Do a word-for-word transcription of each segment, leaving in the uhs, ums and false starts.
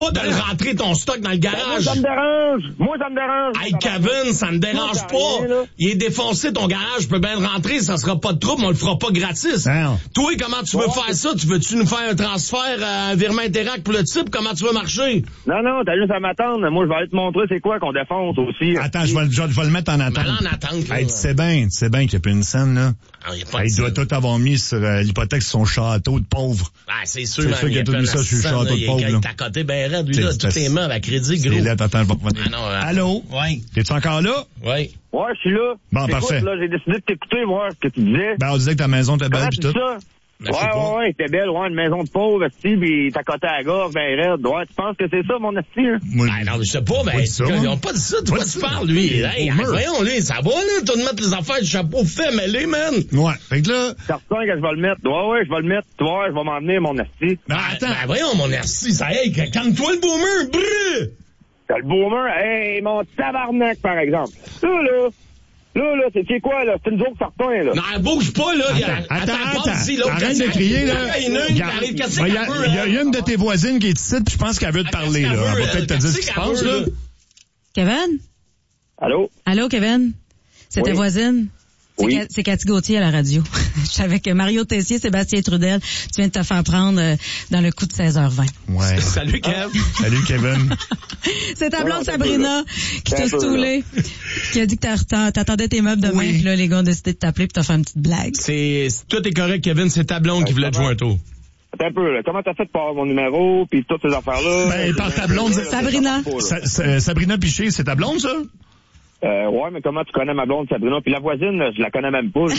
pas de rentrer ton stock dans le garage. Ben, moi, ça me dérange. Moi, ça me dérange. Hey, Kevin, ça me dérange moi, pas. rien, Il est défoncé, ton garage. Je peux bien le rentrer. Ça sera pas de trouble. On le fera pas gratis. Non. Toi, comment tu veux Ouais. faire ça? Tu veux-tu nous faire un transfert, euh, un virement Interac pour le type? Comment tu veux marcher? Non, non, t'as juste à m'attendre. Moi, je vais aller te montrer c'est quoi qu'on défonce aussi. Attends, je vais, je, je vais le mettre en Mais attente. là, en attente, là. Hey, tu sais bien, tu sais bien qu'il n'y a plus une scène, là. Ah, y a pas Hey, de il doit scène. tout avoir mis sur euh, l'hypothèque sur son château de pauvre. Ah, c'est sûr, C'est man, sûr qu'il a il tout plein mis ça de sur le scène, château là, de il est- pauvre, Il là. est à côté, ben raide, lui, C'est- là. c'est- Tous les meubles à crédit, C'est gros. lettre, attends, je vais revenir. Ah non, euh, Allô? Ouais. Es-tu encore là? Ouais. Ouais, je suis là. Bon, Écoute, parfait. là, j'ai décidé de t'écouter, voir ce que tu disais. Ben, on disait que ta maison était Comment belle tu pis dis tout. ça? Ben, je sais ouais, pas. ouais, ouais, c'était belle, ouais, une maison de pauvre, esti, pis t'as côté à la gorge, ben raide. Ouais, tu penses que c'est ça, mon esti, hein? Moi, Ah non, je sais pas, mais Pas dit ça, ils moi. ont pas dit ça. Tu Pas quoi dit tu ça. parles, lui? Il est Hey, au mur. voyons, lui, ça va, là. Tu vas mettre les affaires du chapeau fait, mais les, man. Ouais. Fait que là, Certain que je vais le mettre. Ouais, ouais, je vais le mettre. Tu vois, je vais m'en venir, mon esti. ben, Ben, attends. ben, voyons, mon merci. Ça, hey, calme-toi le boomer. Brrr. T'as le boomer, hey, mon tabarnak, par exemple. Ça, là, là, là, c'est c'est quoi, là? C'est une joke certain, là. Non, bouge pas, là. Il y a- Attends, attends, passe ici, l'autre, arrête de qu'est-ce crier, qu'elle- là. Il y en a une qui Regarde, arrive, qu'est-ce ben, Il y, qu'elle a- veut, il y a elle? une de tes voisines qui est ici, puis je pense qu'elle veut te parler, qu'est-ce là. qu'elle Elle va veut, peut-être te elle? dire ce Qu'est-ce qui se qu'elle passe, veut, là. là? Kevin? Allô? Allô, Kevin? C'est ta Oui. voisine? C'est Oui. Ca- C'est Cathy Gauthier à la radio. Je suis avec Mario Tessier, Sébastien Trudel. Tu viens de te faire prendre euh, dans le coup de seize heures vingt. Ouais. Salut, Kev. Salut, Kevin. C'est ta Non, blonde non, c'est Sabrina qui t'a C'est un peu, stoulé, qui a dit que t'as- t'as- t'attendais tes meubles demain, Oui. puis là, les gars ont décidé de t'appeler puis t'as fait une petite blague. C'est, tout est correct, Kevin. C'est ta blonde qui voulait te jouer un tour. Attends un peu, là. Comment t'as fait pour avoir mon numéro, pis toutes ces affaires-là? Ben, par ta blonde, Là, Sabrina. ça marche pas, là. Sa- Sa- Sabrina Piché, c'est ta blonde, ça? Euh, ouais, mais comment tu connais ma blonde, Sabrina? Puis la voisine, là, je la connais même pas.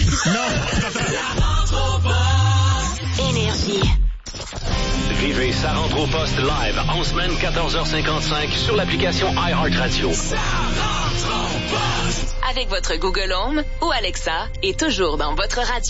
Énergie. Vivez Ça rentre au poste live en semaine quatorze heures cinquante-cinq sur l'application iHeartRadio. Avec votre Google Home ou Alexa et toujours dans votre radio.